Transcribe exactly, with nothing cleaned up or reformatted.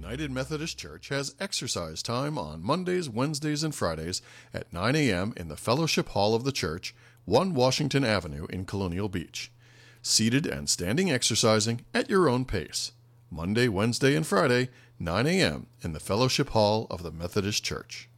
United Methodist Church has exercise time on Mondays, Wednesdays, and Fridays at nine a.m. in the Fellowship Hall of the church, one Washington Avenue in Colonial Beach. Seated and standing exercising at your own pace. Monday, Wednesday, and Friday, nine a.m. in the Fellowship Hall of the Methodist Church.